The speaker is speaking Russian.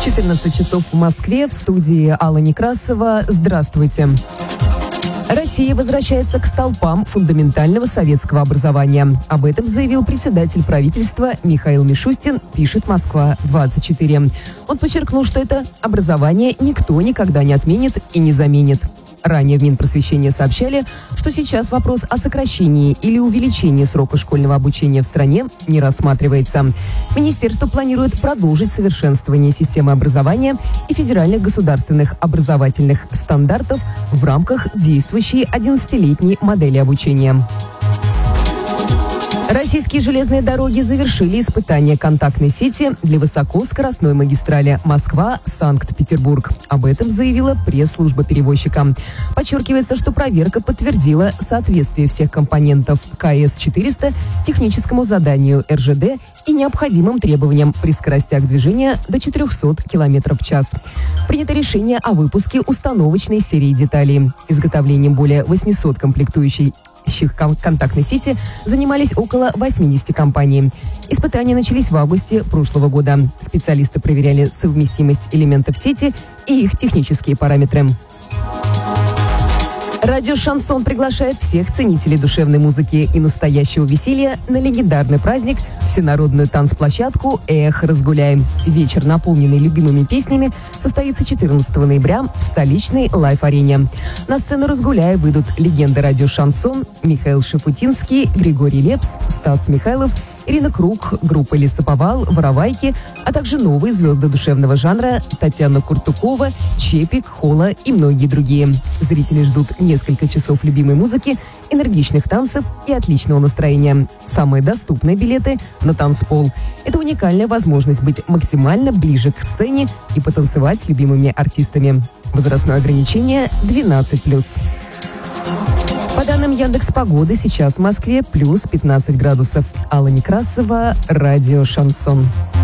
14 часов в Москве, в студии Алла Некрасова. Здравствуйте. Россия возвращается к столпам фундаментального советского образования. Об этом заявил председатель правительства Михаил Мишустин, пишет «Москва-24». Он подчеркнул, что это образование никто никогда не отменит и не заменит. Ранее в Минпросвещения сообщали, что сейчас вопрос о сокращении или увеличении срока школьного обучения в стране не рассматривается. Министерство планирует продолжить совершенствование системы образования и федеральных государственных образовательных стандартов в рамках действующей 11-летней модели обучения. Российские железные дороги завершили испытание контактной сети для высокоскоростной магистрали Москва-Санкт-Петербург. Об этом заявила пресс-служба перевозчика. Подчеркивается, что проверка подтвердила соответствие всех компонентов КС-400 техническому заданию РЖД и необходимым требованиям при скоростях движения до 400 км в час. Принято решение о выпуске установочной серии деталей. Изготовлением более 800 комплектующих контактной сети занимались около 80 компаний. Испытания начались в августе прошлого года. Специалисты проверяли совместимость элементов сети и их технические параметры. Радио «Шансон» приглашает всех ценителей душевной музыки и настоящего веселья на легендарный праздник – всенародную танцплощадку «Эх, разгуляй». Вечер, наполненный любимыми песнями, состоится 14 ноября в столичной лайф-арене. На сцену «Разгуляй» выйдут легенды радио «Шансон» Михаил Шафутинский, Григорий Лепс, Стас Михайлов, Ирина Круг, группа «Лесоповал», «Воровайки», а также новые звезды душевного жанра Татьяна Куртукова, Чепик, Хола и многие другие. Зрители ждут несколько часов любимой музыки, энергичных танцев и отличного настроения. Самые доступные билеты на танцпол. Это уникальная возможность быть максимально ближе к сцене и потанцевать с любимыми артистами. Возрастное ограничение 12+. По данным Яндекс.Погоды, сейчас в Москве плюс 15 градусов. Алла Некрасова, радио «Шансон».